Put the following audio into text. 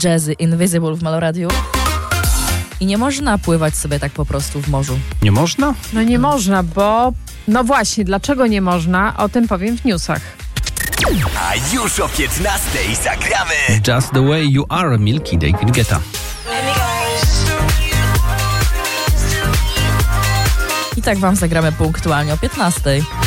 Jazzy Invisible w Meloradiu. I nie można pływać sobie tak po prostu w morzu. Nie można? No nie można, bo... No właśnie, dlaczego nie można? O tym powiem w newsach. A już o 15:00 zagramy Just the Way You Are, Milky, David Guetta. I tak wam zagramy punktualnie o 15:00.